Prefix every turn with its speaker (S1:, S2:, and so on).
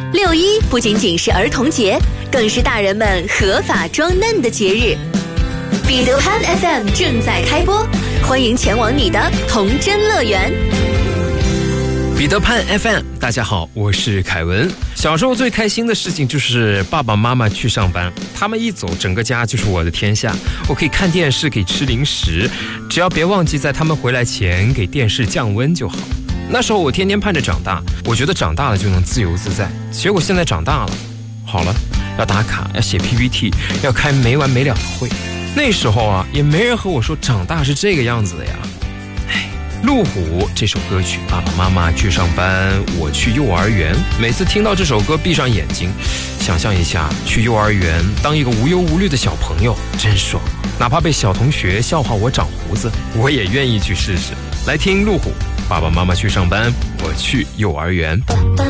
S1: 6·1不仅仅是儿童节，更是大人们合法装嫩的节日。彼得潘 FM 正在开播，欢迎前往你的童真乐园。
S2: 彼得潘 FM， 大家好，我是凯文。小时候最开心的事情就是爸爸妈妈去上班，他们一走，整个家就是我的天下。我可以看电视，可以吃零食，只要别忘记在他们回来前给电视降温就好。那时候我天天盼着长大，我觉得长大了就能自由自在。结果现在长大了，好了，要打卡，要写 PPT， 要开没完没了的会。那时候啊，也没人和我说长大是这个样子的呀。路虎这首歌曲，爸爸妈妈去上班，我去幼儿园。每次听到这首歌，闭上眼睛，想象一下去幼儿园当一个无忧无虑的小朋友，真爽。哪怕被小同学笑话我长胡子，我也愿意去试试。来听路虎，爸爸妈妈去上班，我去幼儿园。